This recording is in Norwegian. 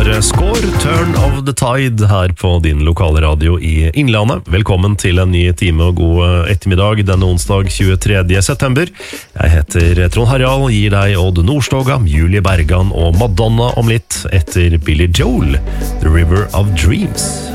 var Score, Turn of the Tide her på din lokale radio i Innlandet. Velkommen til en ny time og god ettermiddag denne onsdag 23. september. Jeg heter Trond Harald, gir deg Odd Nordstoga, Julie Bergan og Madonna om litt etter Billy Joel, The River of Dreams.